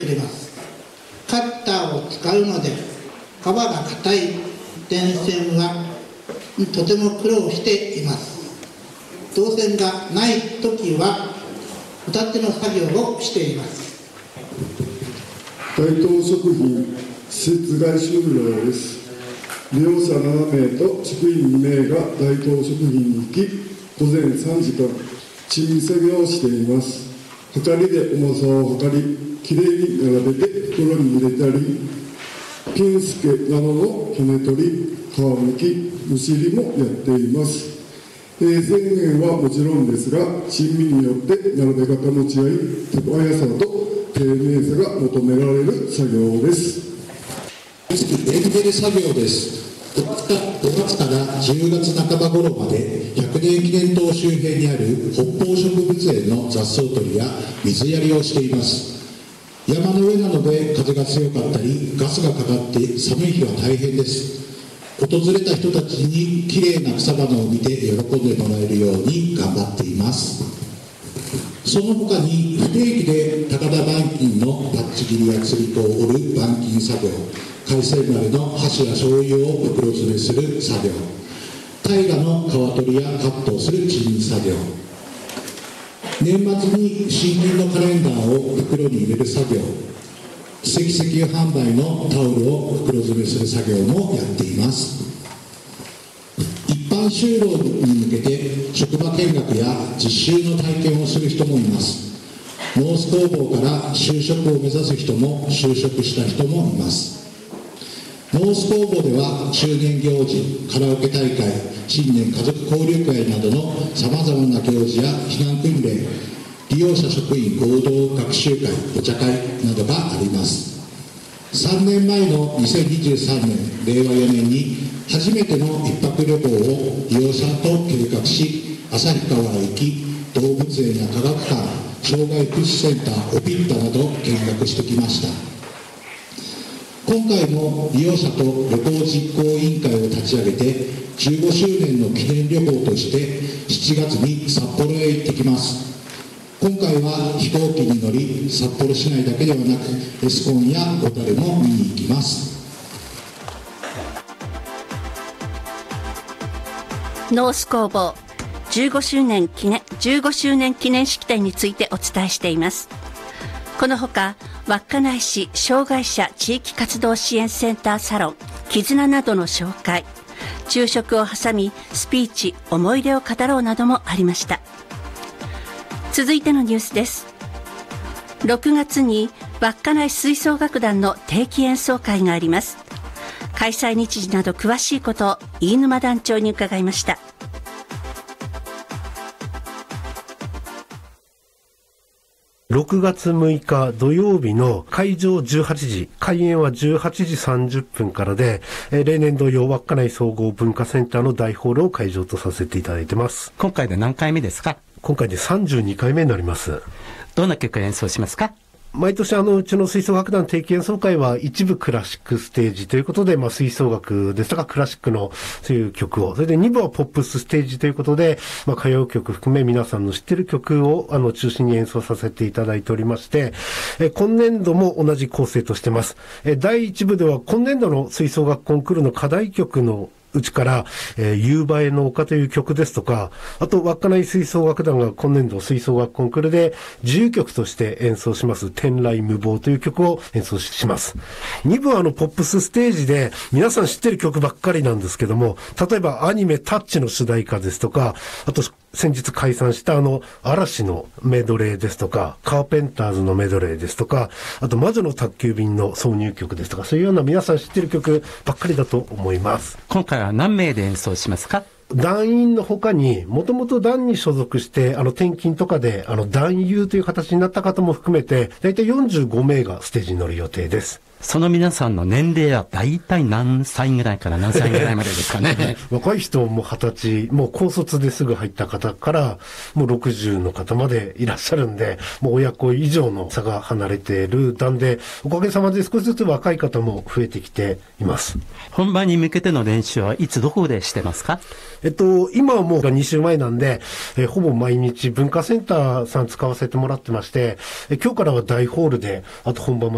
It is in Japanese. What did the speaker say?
ります。カッターを使うので皮が硬い電線はとても苦労しています。導線がないときはホタテの作業をしています。 大東食品施設外収量です。利用者7名と職員2名が大東食品に行き、午前3時から陳味作業をしています。はかりで重さを測り、きれいに並べて袋に入れたり、ピンスケなどの骨取り、皮むき、むしりもやっています。1000円はもちろんですが、珍味によって並べ方の違い、手早さと丁寧さが求められる作業です。 エンゼル作業です。5月から10月半ば頃まで100年記念塔周辺にある北方植物園の雑草取りや水やりをしています。山の上なので風が強かったりガスがかかって寒い日は大変です。訪れた人たちにきれいな草花を見て喜んでもらえるように頑張っています。その他に不定期で高田板金のパッチ切りや釣り子を折る板金作業、海鮮丸の箸や醤油を袋詰めする作業、大河の皮取りやカットをする陳味作業、年末に新品のカレンダーを袋に入れる作業、奇跡石油販売のタオルを袋詰めする作業もやっています。一般就労に向けて職場見学や実習の体験をする人もいます。ノース工房から就職を目指す人も就職した人もいます。ノース工房では中年行事、カラオケ大会、新年家族交流会などのさまざまな行事や避難訓練、利用者職員合同学習会、お茶会などがあります。3年前の2023年、令和4年に初めての一泊旅行を利用者と計画し、旭川へ行き、動物園や科学館、障害福祉センター、オピッタなど見学してきました。今回も利用者と旅行実行委員会を立ち上げて、15周年の記念旅行として7月に札幌へ行ってきます。今回は飛行機に乗り、札幌市内だけではなくエスコンや小樽も見に行きます。 ノース工房15周年記念式典についてお伝えしています。このほか稚内市障害者地域活動支援センターサロン絆などの紹介、昼食を挟みスピーチ、思い出を語ろうなどもありました。続いてのニュースです。6月に稚内吹奏楽団の定期演奏会があります。開催日時など詳しいことを飯沼団長に伺いました。 6月6日土曜日の会場18時、開演は18時30分からで、例年同様稚内総合文化センターの大ホールを会場とさせていただいてます。 今回で何回目ですか？ 今回で32回目になります。 どんな曲を演奏しますか？ 毎年うちの吹奏楽団定期演奏会は一部クラシックステージということで、吹奏楽ですとかクラシックのそういう曲を、それで2部はポップスステージということで、歌謡曲含め皆さんの知ってる曲を中心に演奏させていただいておりまして、今年度も同じ構成としてます。第1部では今年度の吹奏楽コンクールの課題曲のうちから、夕映えの丘という曲ですとか、あと稚内吹奏楽団が今年度吹奏楽コンクールで自由曲として演奏します天籟無謀という曲を演奏します。2部はポップスステージで皆さん知ってる曲ばっかりなんですけども、例えばアニメタッチの主題歌ですとか、あと先日解散した嵐のメドレーですとか、カーペンターズのメドレーですとか、あと魔女の宅急便の挿入曲ですとか、そういうような皆さん知ってる曲ばっかりだと思います。 今回は何名で演奏しますか？ 団員の他にもともと団に所属して転勤とかで団友という形になった方も含めてだいたい45名がステージに乗る予定です。 その皆さんの年齢は大体何歳ぐらいから何歳ぐらいまでですかね？ 若い人も20歳、もう高卒ですぐ入った方からもう60の方までいらっしゃるんで、もう親子以上の差が離れている団で、おかげさまで少しずつ若い方も増えてきています。 本番に向けての練習はいつどこでしてますか？ 今はもう2週前なんで、ほぼ毎日文化センターさん使わせてもらってまして、今日からは大ホールで、あと本番まで